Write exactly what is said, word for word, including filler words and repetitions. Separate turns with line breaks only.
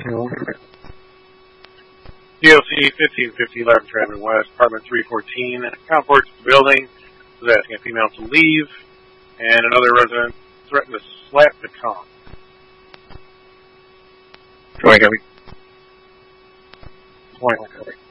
D L C fifteen fifty, eleven Traveling West, apartment three fourteen. Comports the building, was asking a female to leave, and another resident threatened to slap the com.
Point, Harry.
Point, Harry.